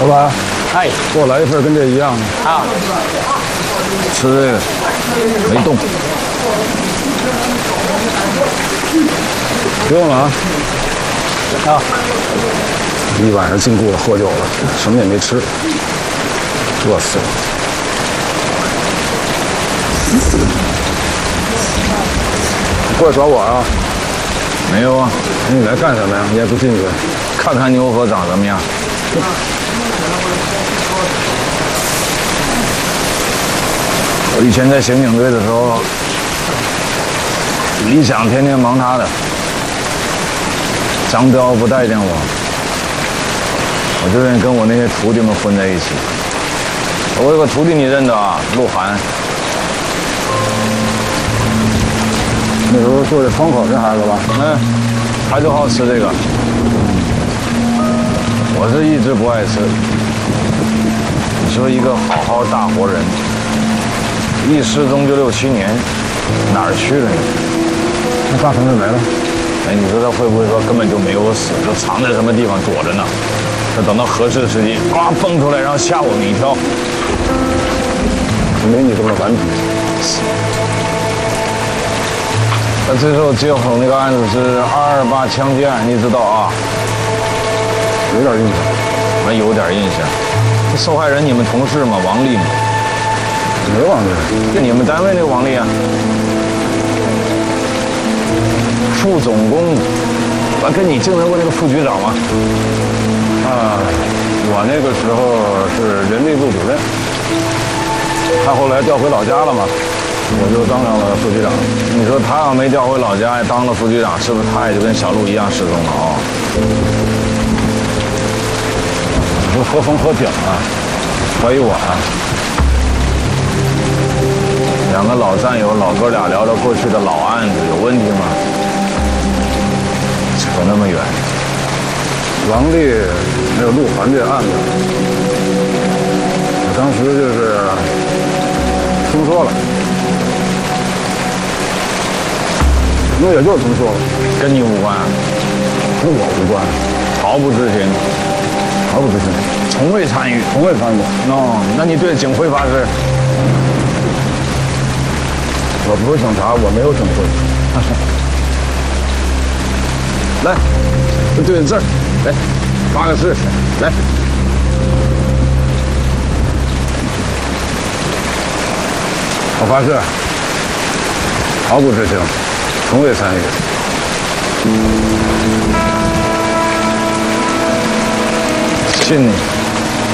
老板， 哎， 给我来一份跟这一样的。 啊， 吃这个没动。不用了啊。 啊， 一晚上禁锢了，喝酒了，什么也没吃，饿死了。过来找我啊？ 没有啊， 那你来干什么呀？你也不进去， 看看牛河长什么样。我以前在刑警队的时候，李想天天忙他的，张彪不待见我，我就愿意跟我那些徒弟们混在一起。我有个徒弟你认得啊，鹿晗。 那时候做这窗口这孩子吧？ 他就好吃这个，我是一直不爱吃。你说一个好好大活人，一失踪就6、7年，哪儿去了呢？ 那大同志没了？ 哎，你说他会不会说根本就没有死，就藏在什么地方躲着呢？他等到合适时机，呱蹦出来，然后吓我们一跳。 没你这么顽皮。 他最后接手那个案子是228枪击案，你知道啊？ 有点印象。 我有点印象。受害人你们同事吗？王丽吗？ 没忘记。 就你们单位那个王丽啊？副总工，我跟你竞争过那个副局长吗？ 啊，我那个时候是人力部主任，他后来调回老家了嘛，我就当上了副局长。 你说他要没调回老家，当了副局长，是不是他也就跟小鹿一样失踪了啊？ 你说喝风喝酒啊，怀疑我啊？ 两个老战友，老哥俩聊聊过去的老案子，有问题吗？扯那么远。 王丽还有鹿晗这案子，我当时就是听说了，那也就是听说了， 跟你无关， 跟我无关， 毫不知情， 毫不知情， 从未参与。 从未参与。 哦，那你对警徽发誓？ 我不是警察，我没有警徽。来，对字儿，来，发个誓，来。我发誓，毫不知情，从未参与。 信你。